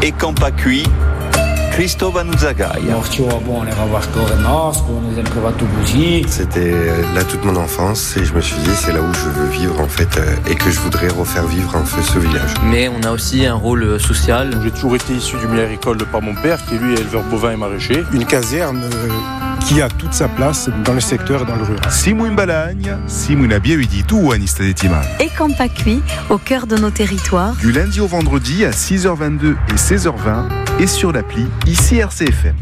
Et quand pas cuit, Cristóbal Zagaia. C'était là toute mon enfance et je me suis dit c'est là où je veux vivre en fait et que je voudrais refaire vivre en fait ce village. Mais on a aussi un rôle social. J'ai toujours été issu du milieu agricole par mon père qui lui est éleveur bovin et maraîcher. Une caserne qui a toute sa place dans le secteur et dans le rural. Simon Balagne, Simon Abiahuiditu ou Anista Detima. Et quand pas cuit, au cœur de nos territoires. Du lundi au vendredi à 6h22 et 16h20 et sur l'appli ici RCFM.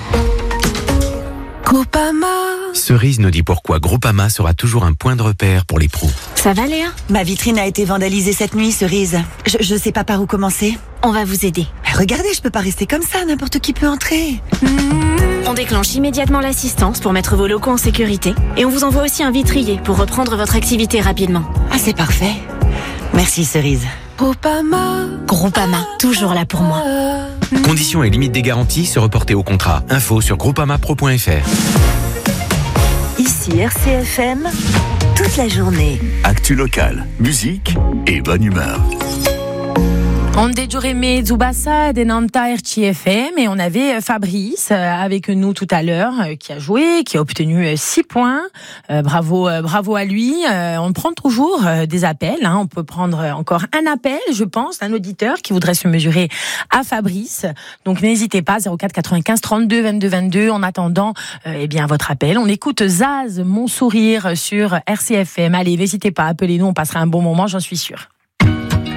Groupama. Cerise nous dit pourquoi Groupama sera toujours un point de repère pour les pros. Ça va Léa ? Ma vitrine a été vandalisée cette nuit, Cerise. Je sais pas par où commencer. On va vous aider. Regardez, je peux pas rester comme ça, n'importe qui peut entrer. On déclenche immédiatement l'assistance pour mettre vos locaux en sécurité. Et on vous envoie aussi un vitrier pour reprendre votre activité rapidement. Ah, c'est parfait. Merci, Cerise. Groupama, toujours là pour moi. Conditions et limites des garanties se reporter au contrat. Info sur groupamapro.fr. Ici RCFM, toute la journée. Actu locale, musique et bonne humeur. On déjourait Zubasa de Nanta RCFM et on avait Fabrice avec nous tout à l'heure qui a joué, qui a obtenu 6 points. Bravo à lui. On prend toujours des appels. On peut prendre encore un appel, je pense, d'un auditeur qui voudrait se mesurer à Fabrice. Donc n'hésitez pas, 04 95 32 22 22. En attendant, votre appel. On écoute Zaz, Mon sourire sur RCFM. Allez, n'hésitez pas, appelez-nous, on passera un bon moment, j'en suis sûre.